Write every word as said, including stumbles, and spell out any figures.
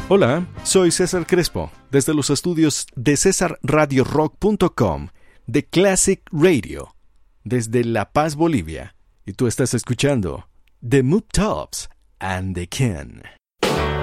Hola, soy César Crespo, desde los estudios de cesar radio rock punto com de Classic Radio, desde La Paz, Bolivia. Y tú estás escuchando The Moop Tops and the Ken.